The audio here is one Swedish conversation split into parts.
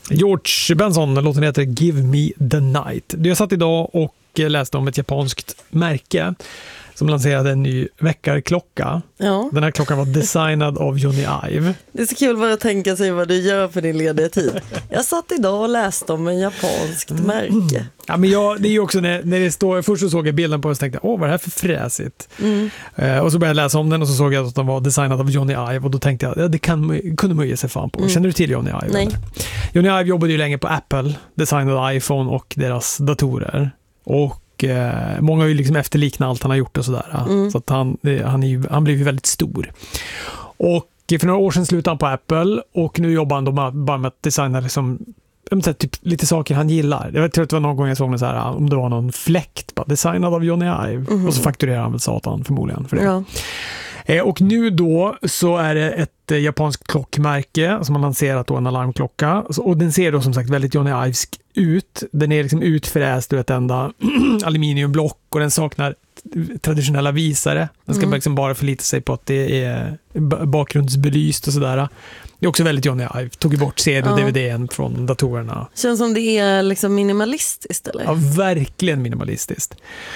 George Benson, låten heter Give Me the Night. Jag satt idag och läste om ett japanskt märke som lanserade en ny väckarklocka. Ja. Den här klockan var designad av Johnny Ive. Det är så kul bara att tänka sig vad du gör för din lediga tid. Jag satt idag och läste om en japanskt märke. Ja, men det är ju också när det står, först så såg jag bilden på det och tänkte, vad är det här för fräsigt? Och så började jag läsa om den och så såg jag att den var designad av Johnny Ive och då tänkte jag, ja, det kunde man ge sig fan på. Känner du till Johnny Ive? Nej. Eller? Johnny Ive jobbade ju länge på Apple, designade iPhone och deras datorer. Och många har ju liksom efterliknat allt han har gjort och sådär. Så att han blev ju väldigt stor. Och för några år sedan slutade han på Apple och nu jobbar han då bara med att designa liksom, typ lite saker han gillar. Jag tror att det var någon gång jag såg något så här, om det var någon fläkt bara designad av Johnny Ive. Och så fakturerar han väl satan förmodligen för det. Ja. Och nu då så är det ett japanskt klockmärke som har lanserat då en alarmklocka. Och den ser då som sagt väldigt Johnny Ivesk ut. Den är liksom utfräst ur ett enda aluminiumblock och den saknar traditionella visare. Den ska liksom bara förlita sig på att det är bakgrundsbelyst och sådär. Det är också väldigt Johnny Ive. Tog ju bort CD och DVD:n från datorerna. Känns som det är liksom minimalistiskt, eller? Ja, verkligen minimalistiskt.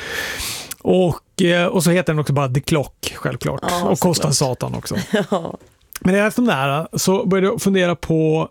Och så heter den också bara The Clock, självklart. Ja, och kostar klart. satan också. Ja. Men efter det här så började jag fundera på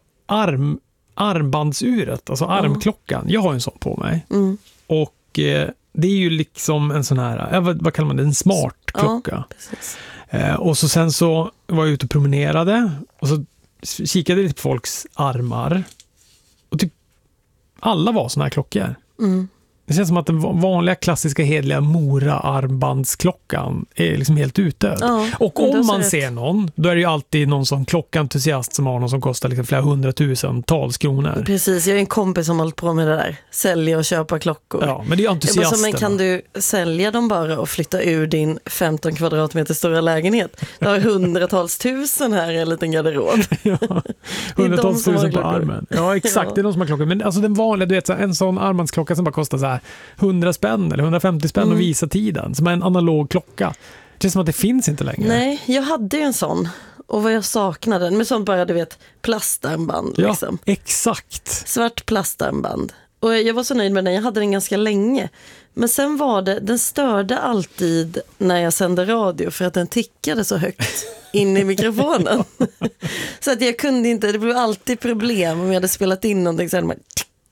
armbandsuret, alltså armklockan. Jag har en sån på mig. Och det är ju liksom en sån här, vad kallar man det? En smart klocka. Ja, precis. Och så sen så var jag ute och promenerade och så kikade lite på folks armar. Och typ alla var såna här klockor. Det känns som att den vanliga klassiska hedliga Mora-armbandsklockan är liksom helt utdöd. Ja, och om man ser någon, då är det ju alltid någon sån klockentusiast som har någon som kostar liksom flera hundratusentals kronor. Precis, jag är en kompis som har hållit på med det där. Sälja och köpa klockor. Ja, men det är ju entusiasterna. Men kan du sälja dem bara och flytta ur din 15 kvadratmeter stora lägenhet? Du har hundratals tusen här i en liten garderob. Ja, hundratals tusen på armen. Ja, exakt, det är de som har klockor. Men alltså den vanliga, du vet, en sån armbandsklocka som bara kostar så här 100 spänn eller 150 spänn och visa tiden. Som är en analog klocka. Det känns som att det finns inte längre. Nej, jag hade ju en sån. Och vad jag saknade, med sånt bara, du vet, plastarmband. Ja, liksom. Exakt. Svart plastarmband. Och jag var så nöjd med den, jag hade den ganska länge. Men sen var den störde alltid när jag sände radio för att den tickade så högt in i mikrofonen. Så att jag kunde inte, det blev alltid problem om jag hade spelat in någonting så hade man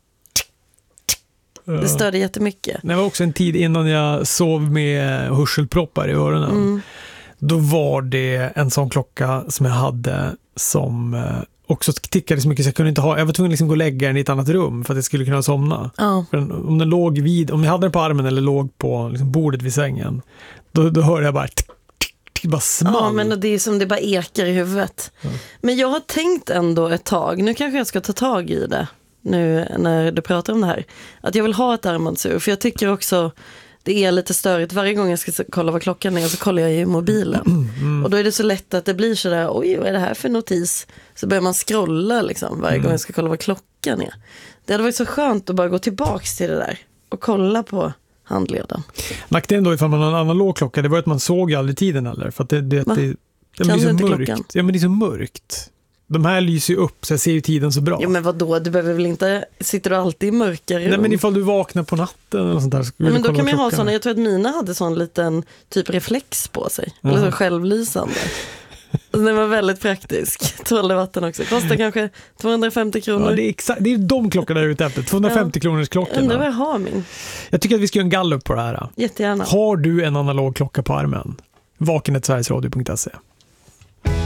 det störde jättemycket. Det var också en tid innan jag sov med hörselproppar i öronen. Då var det en sån klocka som jag hade som också tickade så mycket så jag kunde inte ha. Jag var tvungen liksom gå och lägga den i ett annat rum för att jag skulle kunna somna. Om den låg om jag hade den på armen eller låg på liksom bordet vid sängen, då hörde jag bara bara small. Ja, men det är som det bara ekar i huvudet. Men jag har tänkt ändå ett tag, nu kanske jag ska ta tag i det nu när du pratar om det här, att jag vill ha ett armbandsur, för jag tycker också det är lite störigt. Varje gång jag ska kolla vad klockan är så kollar jag i mobilen. Och då är det så lätt att det blir så där, oj, vad är det här för notis? Så börjar man scrolla liksom varje gång jag ska kolla vad klockan är. Det hade varit så skönt att bara gå tillbaks till det där och kolla på handleden. Nackdelen då ifall man har en analog klocka, det var att man såg aldrig tiden eller för att det blir så mörkt. Ja, men det är så mörkt. De här lyser ju upp så jag ser ju tiden så bra. Ja, men vadå? Du behöver väl inte... Sitter du alltid i mörkare rum? Nej, men ifall du vaknar på natten eller sånt där. Ja, men då kan man ju ha såna... Jag tror att mina hade sån liten typ reflex på sig. Eller så självlysande. Den var väldigt praktisk. 12 vatten också. Kostar kanske 250 kronor. Ja, det är exakt. Det är de klockorna jag är ute efter. 250 kronors klockorna. Undrar vad jag har min. Jag tycker att vi ska göra en gallup på det här. Jättegärna. Har du en analog klocka på armen? Vaken@sverigesradio.se